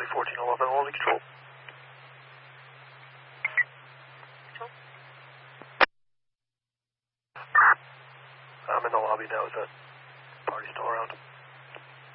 Charlie 1411, holding control. I'm in the lobby now. Is that party still around?